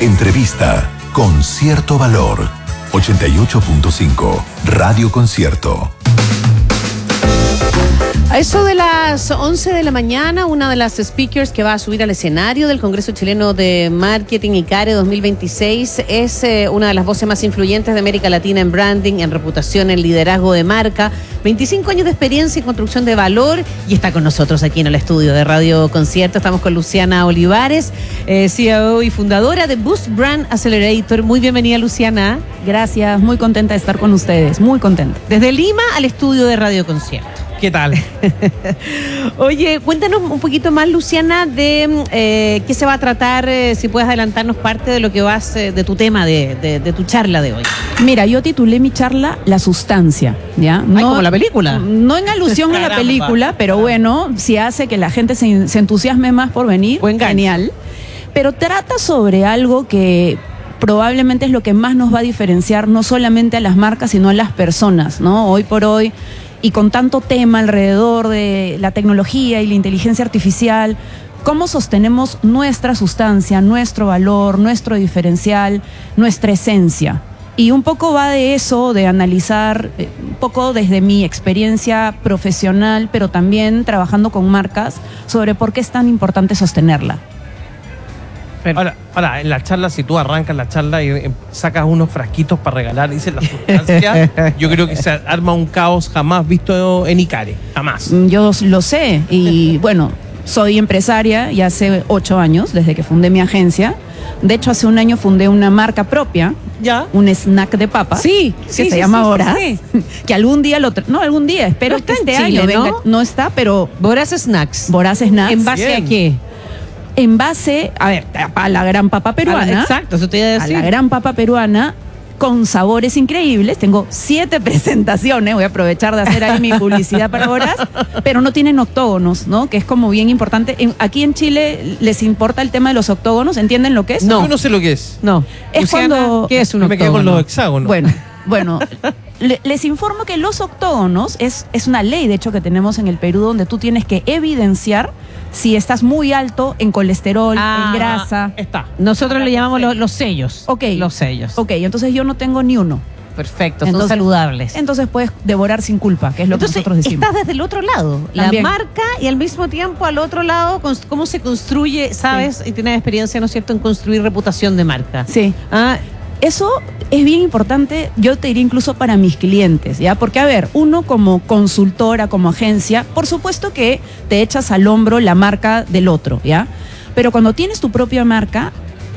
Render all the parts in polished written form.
Entrevista con cierto valor. 88.5 Radio Concierto. A eso de las 11 de la mañana, una de las speakers que va a subir al escenario del Congreso Chileno de Marketing ICARE 2026 es una de las voces más influyentes de América Latina en branding, en reputación, en liderazgo de marca, 25 años de experiencia en construcción de valor, y está con nosotros aquí en el estudio de Radio Concierto. Estamos con Luciana Olivares, CEO y fundadora de Boost Brand Accelerator. Muy bienvenida, Luciana. Gracias, muy contenta de estar con ustedes, muy contenta. Desde Lima al estudio de Radio Concierto. ¿Qué tal? Oye, cuéntanos un poquito más, Luciana, de qué se va a tratar, si puedes adelantarnos parte de lo que vas, de tu tema, de tu charla de hoy. Mira, yo titulé mi charla La Sustancia, ¿ya? No, como la película. No en alusión a la película, pero bueno, si hace que la gente se entusiasme más por venir, genial. Pero trata sobre algo que probablemente es lo que más nos va a diferenciar no solamente a las marcas, sino a las personas, ¿no? Hoy por hoy, y con tanto tema alrededor de la tecnología y la inteligencia artificial, ¿cómo sostenemos nuestra sustancia, nuestro valor, nuestro diferencial, nuestra esencia? Y un poco va de eso, de analizar un poco desde mi experiencia profesional, pero también trabajando con marcas, sobre por qué es tan importante sostenerla. Ahora, en la charla, si tú arrancas la charla y sacas unos frasquitos para regalar, dices la sustancia, yo creo que se arma un caos jamás visto en ICARE, jamás. Yo lo sé, y bueno, soy empresaria y hace 8 años, desde que fundé mi agencia. De hecho, hace un año fundé una marca propia, ¿ya? Un snack de papas, que se llama Voraz, que algún día algún día, espero que este año venga, no está, pero Voraz Snacks. Voraz Snacks. ¿En base a qué? En base, a la gran papa peruana. Exacto, eso te iba a decir. A la gran papa peruana, con sabores increíbles. Tengo 7 presentaciones, voy a aprovechar de hacer ahí mi publicidad para Voraz, pero no tienen octógonos, ¿no? Que es como bien importante. Aquí en Chile les importa el tema de los octógonos, ¿entienden lo que es? No, yo no sé lo que es. No. Es Luciana, cuando... ¿qué es un octógono? Me quedo con los hexágonos. Bueno, les informo que los octógonos es una ley, de hecho, que tenemos en el Perú, donde tú tienes que evidenciar si estás muy alto en colesterol, en grasa. Nosotros le llamamos los sellos. Ok. Los sellos. Ok, entonces yo no tengo ni uno. Perfecto, son saludables. Entonces puedes devorar sin culpa, que es lo que nosotros decimos. Estás desde el otro lado, también. La marca, y al mismo tiempo al otro lado, cómo se construye, ¿sabes? Sí. Y tienes experiencia, ¿no es cierto?, en construir reputación de marca. Sí. Eso es bien importante, yo te diría incluso para mis clientes, ¿ya? Porque, a ver, uno como consultora, como agencia, por supuesto que te echas al hombro la marca del otro, ¿ya? Pero cuando tienes tu propia marca,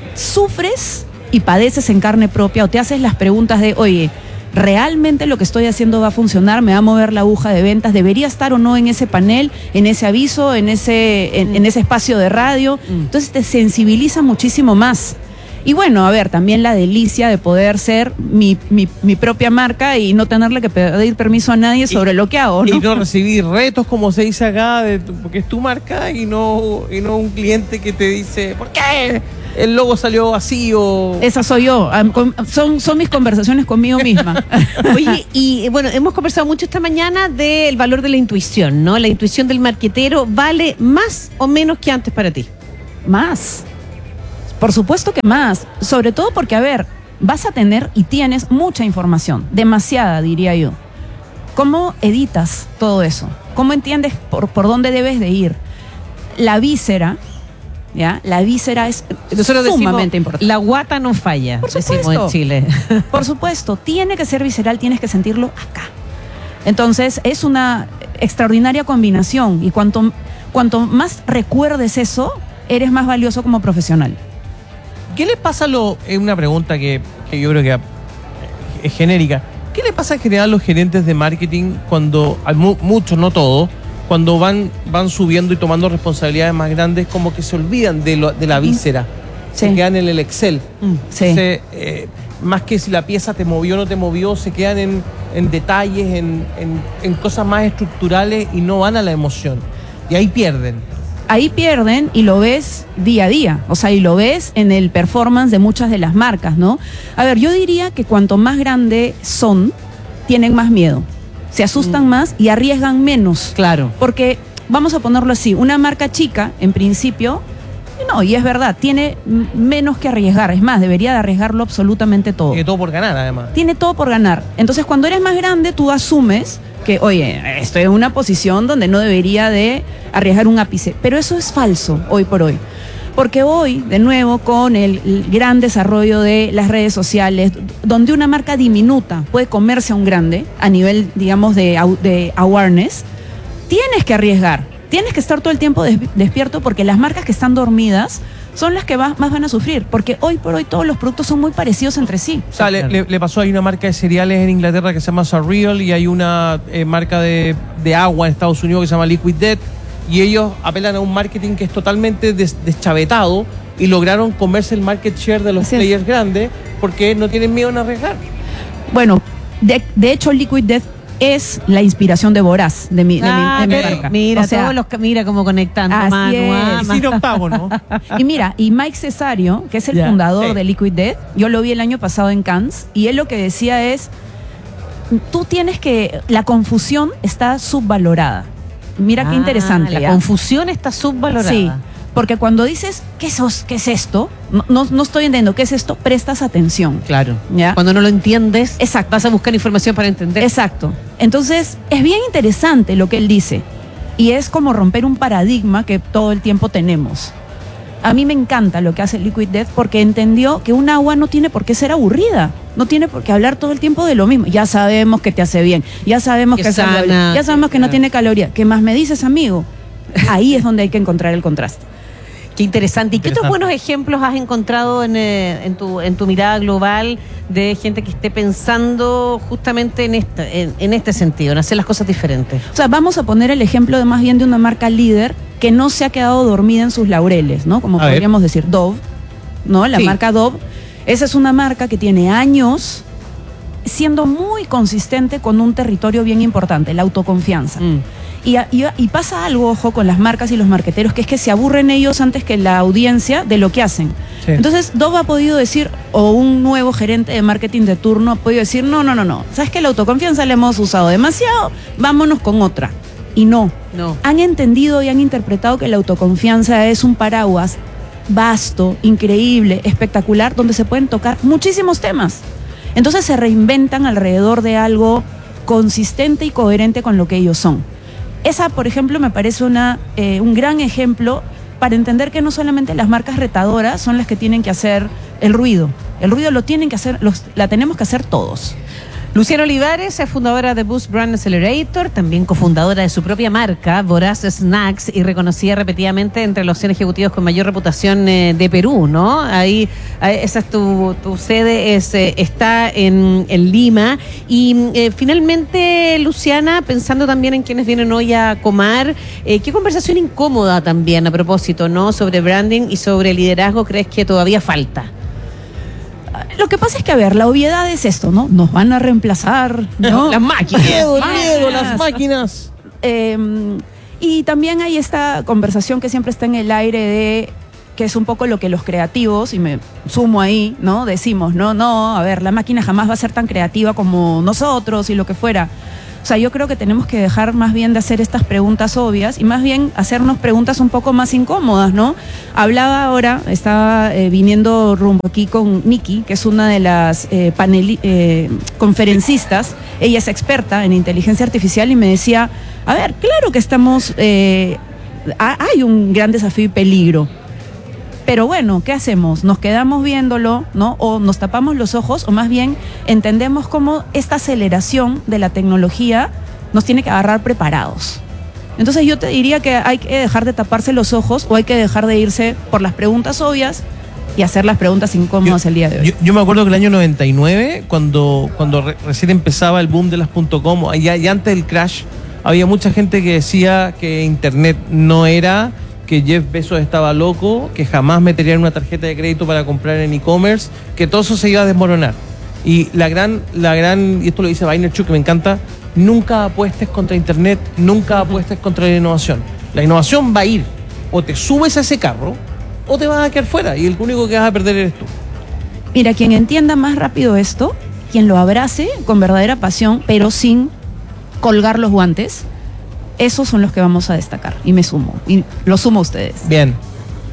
sufres y padeces en carne propia, o te haces las preguntas de, oye, ¿realmente lo que estoy haciendo va a funcionar? ¿Me va a mover la aguja de ventas? ¿Debería estar o no en ese panel, en ese aviso, en ese espacio de radio? Entonces te sensibiliza muchísimo más. Y bueno, a ver, también la delicia de poder ser mi propia marca y no tenerle que pedir permiso a nadie sobre lo que hago, ¿no? Y no recibir retos, como se dice acá, porque es tu marca y no un cliente que te dice, ¿por qué el logo salió así? O... Esa soy yo, son mis conversaciones conmigo misma. Oye, y bueno, hemos conversado mucho esta mañana del valor de la intuición, ¿no? La intuición del marquetero, ¿vale más o menos que antes para ti? Más. Por supuesto que más, sobre todo porque, a ver, vas a tener y tienes mucha información, demasiada, diría yo. ¿Cómo editas todo eso? ¿Cómo entiendes por dónde debes de ir? La víscera, ¿ya? La víscera es sumamente importante. La guata no falla, por supuesto, decimos en Chile. Por supuesto, tiene que ser visceral, tienes que sentirlo acá. Entonces, es una extraordinaria combinación, y cuanto más recuerdes eso, eres más valioso como profesional. ¿Qué le pasa es una pregunta que yo creo que es genérica? ¿Qué le pasa en general a los gerentes de marketing cuando, muchos, no todos, cuando van subiendo y tomando responsabilidades más grandes, como que se olvidan de la víscera? Sí. Se quedan en el Excel. Sí. Más que si la pieza te movió o no te movió, se quedan en detalles, en cosas más estructurales, y no van a la emoción. Y ahí pierden. Ahí pierden, y lo ves día a día, o sea, y lo ves en el performance de muchas de las marcas, ¿no? A ver, yo diría que cuanto más grande son, tienen más miedo, se asustan más y arriesgan menos. Claro. Porque, vamos a ponerlo así, una marca chica, en principio, No, y es verdad, tiene menos que arriesgar. Es más, debería de arriesgarlo absolutamente todo. Tiene todo por ganar, además. Tiene todo por ganar. Entonces, cuando eres más grande, tú asumes que, oye, estoy en una posición donde no debería de arriesgar un ápice. Pero eso es falso hoy por hoy. Porque hoy, de nuevo, con el gran desarrollo de las redes sociales, donde una marca diminuta puede comerse a un grande a nivel, digamos, de awareness, tienes que arriesgar. Tienes que estar todo el tiempo despierto, porque las marcas que están dormidas son las que más van a sufrir, porque hoy por hoy todos los productos son muy parecidos entre sí. O sea, le pasó, hay una marca de cereales en Inglaterra que se llama Surreal, y hay una marca de agua en Estados Unidos que se llama Liquid Death, y ellos apelan a un marketing que es totalmente deschavetado, y lograron comerse el market share de los players grandes porque no tienen miedo en arriesgar. Bueno, de hecho Liquid Death es la inspiración de Voraz, de mi marca. Mira, o sea, mira cómo conectando, Manu. Y sin octágono. Y mira, y Mike Cesario, que es el fundador de Liquid Death, yo lo vi el año pasado en Cannes, y él lo que decía es, tú tienes que, la confusión está subvalorada. Mira qué interesante. La confusión está subvalorada. Sí, porque cuando dices, ¿qué es esto? No estoy entendiendo, ¿qué es esto? Prestas atención. Claro. ¿Ya? Cuando no lo entiendes, exacto, vas a buscar información para entender. Exacto. Entonces, es bien interesante lo que él dice. Y es como romper un paradigma que todo el tiempo tenemos. A mí me encanta lo que hace Liquid Death, porque entendió que un agua no tiene por qué ser aburrida. No tiene por qué hablar todo el tiempo de lo mismo. Ya sabemos que te hace bien. Ya sabemos que es saludable. Ya sabemos que no tiene calorías. ¿Qué más me dices, amigo? Ahí es donde hay que encontrar el contraste. Qué interesante. ¿Y qué otros buenos ejemplos has encontrado en tu mirada global de gente que esté pensando justamente en este sentido, en hacer las cosas diferentes? O sea, vamos a poner el ejemplo de más bien de una marca líder que no se ha quedado dormida en sus laureles, ¿no? Como podríamos decir, Dove, ¿no? La marca Dove. Esa es una marca que tiene años siendo muy consistente con un territorio bien importante, la autoconfianza. Y pasa algo, ojo, con las marcas y los marqueteros, que es que se aburren ellos antes que la audiencia de lo que hacen. Sí. Entonces, Dove ha podido decir, o un nuevo gerente de marketing de turno ha podido decir, no. ¿Sabes que la autoconfianza la hemos usado demasiado? Vámonos con otra. Y no. Han entendido y han interpretado que la autoconfianza es un paraguas vasto, increíble, espectacular, donde se pueden tocar muchísimos temas. Entonces se reinventan alrededor de algo consistente y coherente con lo que ellos son. Esa, por ejemplo, me parece un gran ejemplo para entender que no solamente las marcas retadoras son las que tienen que hacer el ruido. El ruido lo tienen que hacer, la tenemos que hacer todos. Luciana Olivares es fundadora de Boost Brand Accelerator, también cofundadora de su propia marca, Voraz Snacks, y reconocida repetidamente entre los 100 ejecutivos con mayor reputación de Perú, ¿no? Ahí esa es tu sede, está en Lima. Y finalmente, Luciana, pensando también en quienes vienen hoy a Comar, ¿qué conversación incómoda también a propósito, ¿no? Sobre branding y sobre liderazgo crees que todavía falta? Lo que pasa es que, a ver, la obviedad es esto, ¿no? Nos van a reemplazar, ¿no? Las máquinas. Miedo, las máquinas. Y también hay esta conversación que siempre está en el aire de que es un poco lo que los creativos, y me sumo ahí, ¿no? Decimos, no, a ver, la máquina jamás va a ser tan creativa como nosotros y lo que fuera. O sea, yo creo que tenemos que dejar más bien de hacer estas preguntas obvias y más bien hacernos preguntas un poco más incómodas, ¿no? Hablaba ahora, estaba viniendo rumbo aquí con Nikki, que es una de las conferencistas. Ella es experta en inteligencia artificial y me decía, a ver, claro que estamos, hay un gran desafío y peligro. Pero bueno, ¿qué hacemos? ¿Nos quedamos viéndolo, no? ¿O nos tapamos los ojos? O más bien entendemos cómo esta aceleración de la tecnología nos tiene que agarrar preparados. Entonces yo te diría que hay que dejar de taparse los ojos, o hay que dejar de irse por las preguntas obvias y hacer las preguntas incómodas el día de hoy. Yo me acuerdo que el año 99, cuando recién empezaba el boom de las .com, y antes del crash, había mucha gente que decía que Internet no era, que Jeff Bezos estaba loco, que jamás metería en una tarjeta de crédito para comprar en e-commerce, que todo eso se iba a desmoronar. Y la gran, y esto lo dice Vaynerchuk, que me encanta, nunca apuestes contra Internet, nunca apuestes contra la innovación. La innovación va a ir, o te subes a ese carro, o te vas a quedar fuera, y el único que vas a perder eres tú. Mira, quien entienda más rápido esto, quien lo abrace con verdadera pasión, pero sin colgar los guantes, esos son los que vamos a destacar, y me sumo, y lo sumo a ustedes. Bien.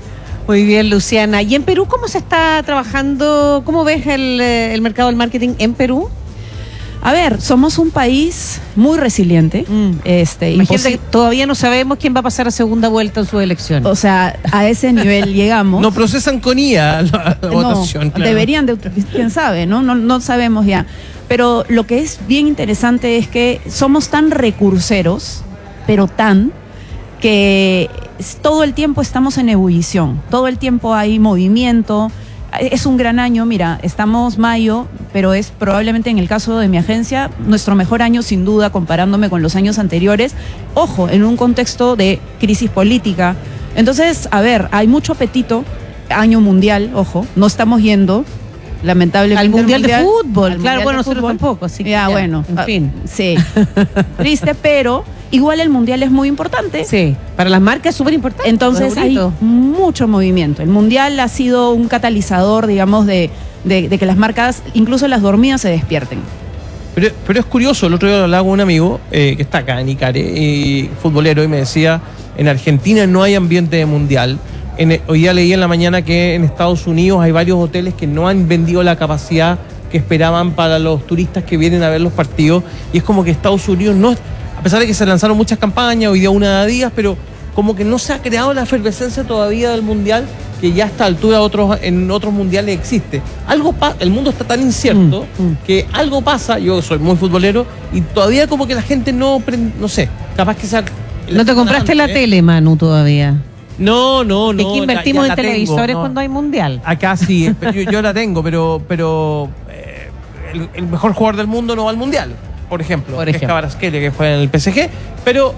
Muy bien, Luciana. ¿Y en Perú cómo se está trabajando? ¿Cómo ves el mercado del marketing en Perú? A ver, somos un país muy resiliente. Imagínate que todavía no sabemos quién va a pasar a segunda vuelta en sus elecciones. O sea, a ese nivel llegamos. No procesan con IA la votación. Claro. Deberían quién sabe, ¿no? No sabemos ya. Pero lo que es bien interesante es que somos tan recurseros, pero que todo el tiempo estamos en ebullición, todo el tiempo hay movimiento. Es un gran año, mira, estamos mayo, pero es probablemente en el caso de mi agencia nuestro mejor año sin duda comparándome con los años anteriores. Ojo, en un contexto de crisis política. Entonces, a ver, hay mucho apetito, año mundial, ojo, no estamos yendo lamentablemente al mundial de fútbol, claro, bueno, nosotros fútbol. tampoco, así que ya, bueno, en fin. Sí, triste, pero igual el mundial es muy importante. Sí, para las marcas es súper importante. Entonces hay mucho movimiento. El mundial ha sido un catalizador, digamos, de que las marcas, incluso las dormidas, se despierten. Pero es curioso, el otro día hablaba con un amigo que está acá en Icare, futbolero, y me decía, en Argentina no hay ambiente de mundial. Hoy día leí en la mañana que en Estados Unidos hay varios hoteles que no han vendido la capacidad que esperaban para los turistas que vienen a ver los partidos, y es como que Estados Unidos no, a pesar de que se lanzaron muchas campañas, hoy día una de días, pero como que no se ha creado la efervescencia todavía del mundial, que ya a esta altura en otros mundiales existe. El mundo está tan incierto que algo pasa. Yo soy muy futbolero y todavía como que la gente no sé, capaz que sea... ¿No te compraste la tele, Manu, todavía? No. Es que invertimos en televisores tengo, cuando hay mundial. Acá sí, yo la tengo, pero el mejor jugador del mundo no va al mundial, por ejemplo. Que es Kvaratskhelia, que fue en el PSG, pero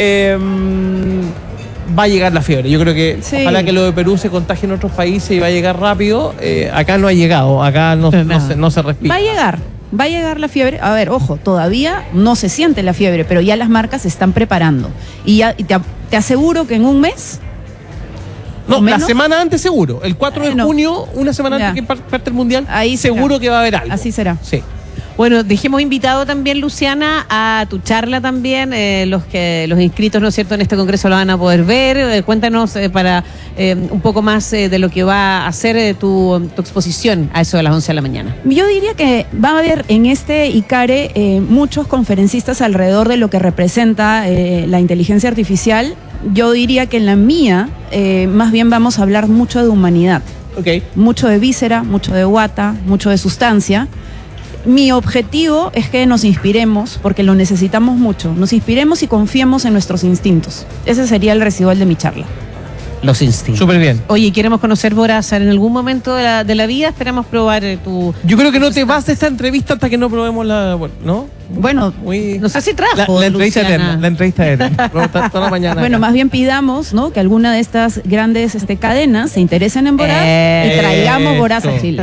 va a llegar la fiebre. Yo creo que ojalá que lo de Perú se contagie en otros países y va a llegar rápido. Acá no ha llegado, acá no se respira. Va a llegar la fiebre. A ver, ojo, todavía no se siente la fiebre, pero ya las marcas se están preparando. Y te aseguro que en un mes... No, la semana antes seguro. El 4 de junio, una semana antes que parte el mundial, ahí seguro que va a haber algo. Así será. Sí. Bueno, dejemos invitado también, Luciana, a tu charla también. Los inscritos, ¿no es cierto?, en este congreso lo van a poder ver. Cuéntanos para un poco más de lo que va a ser tu exposición a eso de las 11 de la mañana. Yo diría que va a haber en este ICARE muchos conferencistas alrededor de lo que representa la inteligencia artificial. Yo diría que en la mía más bien vamos a hablar mucho de humanidad. Okay. Mucho de víscera, mucho de guata, mucho de sustancia. Mi objetivo es que nos inspiremos, porque lo necesitamos mucho, nos inspiremos y confiemos en nuestros instintos. Ese sería el residual de mi charla. Los instintos. Súper bien. Oye, queremos conocer Borazar en algún momento de la vida. Esperamos probar tu... Yo creo que no te vas de esta entrevista hasta que no probemos ¿no? Bueno, no sé si trajo la entrevista eterna. La entrevista eterna. Toda la mañana. Bueno, más bien pidamos, ¿no?, que alguna de estas grandes cadenas se interesen en Boraz y traigamos Boraz a Chile.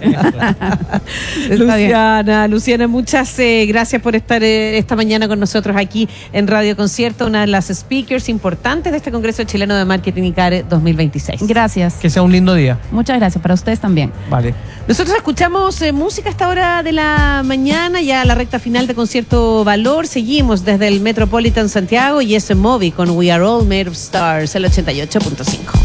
Luciana, muchas gracias por estar esta mañana con nosotros aquí en Radio Concierto, una de las speakers importantes de este Congreso Chileno de Marketing ICARE 2026. Gracias. Que sea un lindo día. Muchas gracias, para ustedes también. Vale. Nosotros escuchamos música a esta hora de la mañana, ya la recta final de Concierto Valor. Seguimos desde el Metropolitan Santiago y es Moby con We Are All Made of Stars, el 88.5.